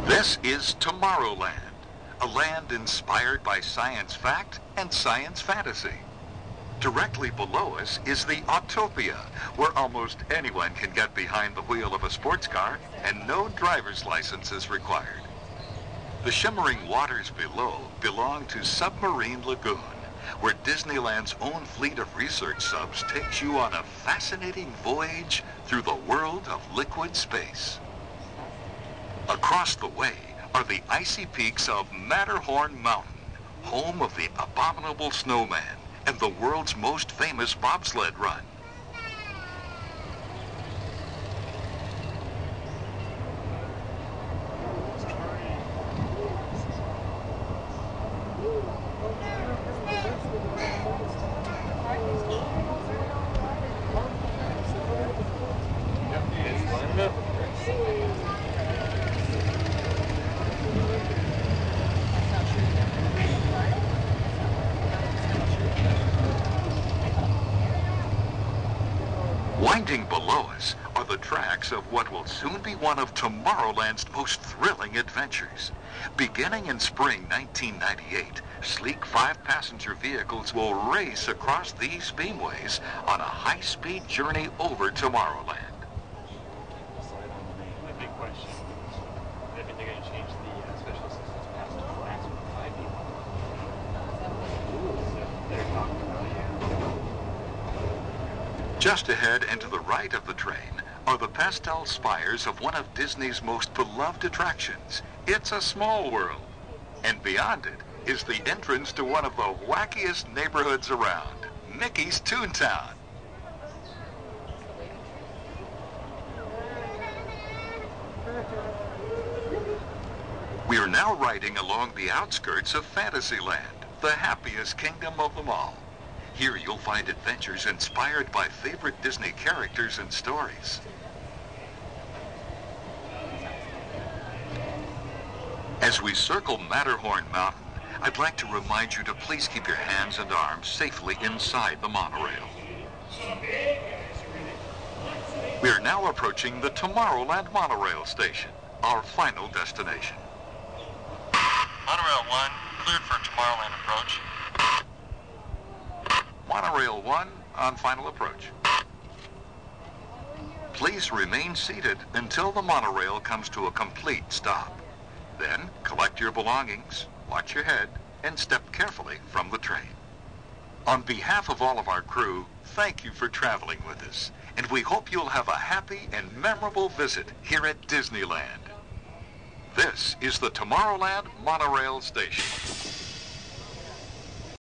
This is Tomorrowland, a land inspired by science fact and science fantasy. Directly below us is the Autopia, where almost anyone can get behind the wheel of a sports car and no driver's license is required. The shimmering waters below belong to Submarine Lagoon, where Disneyland's own fleet of research subs takes you on a fascinating voyage through the world of liquid space. Across the way are the icy peaks of Matterhorn Mountain, home of the abominable snowman and the world's most famous bobsled run. Winding below us are the tracks of what will soon be one of Tomorrowland's most thrilling adventures. Beginning in spring 1998, sleek 5-passenger vehicles will race across these beamways on a high-speed journey over Tomorrowland. The big question, if they're going to change the special assistance passenger class with 5 people. They're talking about Just ahead and to the right of the train are the pastel spires of one of Disney's most beloved attractions, It's a Small World. And beyond it is the entrance to one of the wackiest neighborhoods around, Mickey's Toontown. We are now riding along the outskirts of Fantasyland, the happiest kingdom of them all. Here you'll find adventures inspired by favorite Disney characters and stories. As we circle Matterhorn Mountain, I'd like to remind you to please keep your hands and arms safely inside the monorail. We are now approaching the Tomorrowland monorail station, our final destination. Monorail 1, cleared for Tomorrowland approach. Monorail 1 on final approach. Please remain seated until the monorail comes to a complete stop. Then collect your belongings, watch your head, and step carefully from the train. On behalf of all of our crew, thank you for traveling with us, and we hope you'll have a happy and memorable visit here at Disneyland. This is the Tomorrowland Monorail Station.